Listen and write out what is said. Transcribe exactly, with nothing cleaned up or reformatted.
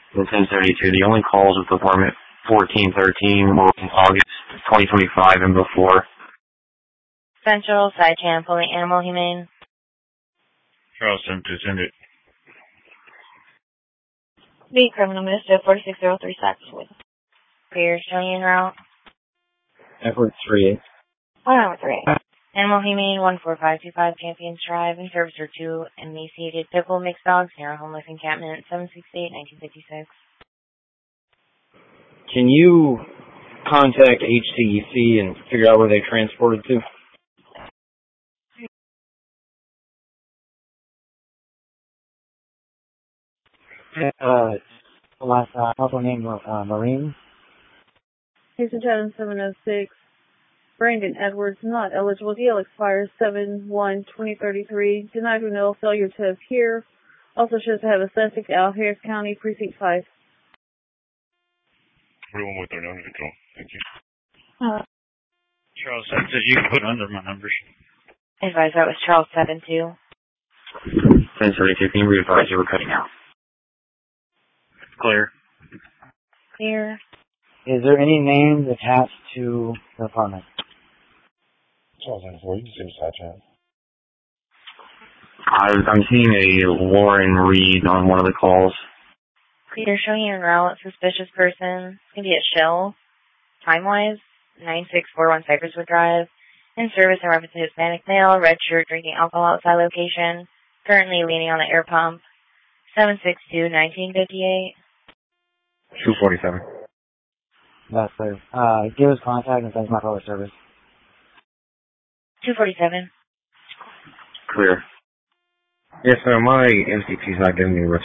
And ten seventy-two, the only calls with Department fourteen thirteen were in August twenty twenty-five and before. Central, Side Channel, Pulling Animal Humane. Charleston, send it. B, Criminal Mischief, forty-six oh three Saxwood. Clear, showing en route. Edward three eight. One number three. Animal Humane, one four five two five, Champions Drive, in service for two emaciated pitbull mixed dogs near a homeless encampment, seven six eight, nineteen fifty-six. Can you contact H C E C and figure out where they transported to? Uh, last uh, couple named uh, Marine. Houston Channel seven oh six. Brandon Edwards, not eligible. D L expires seven one twenty thirty-three. Denied renewal, failure to appear. Also shows to have a Sussex, Al Harris County, Precinct five. Everyone with their number control. Thank you. Uh, Charles said you can put under my numbers. Advise that was Charles seven two. ten seventy-two, can you re-advise you were cutting out? Clear. Clear. Is there any names attached to the apartment? Charles seven four, you can see the side channel. I'm seeing a Lauren Reed on one of the calls. Clear, showing en route. Suspicious person. It's going to be at Shell. Time-wise, nine six four one Cypresswood Drive. In service in reference to Hispanic male, red shirt, drinking alcohol outside location. Currently leaning on the air pump. seven six two, nineteen fifty-eight. two forty-seven. That's clear. Uh, give us contact and thanks my public service. two forty-seven. Clear. Yes, sir, my M C P's not giving me a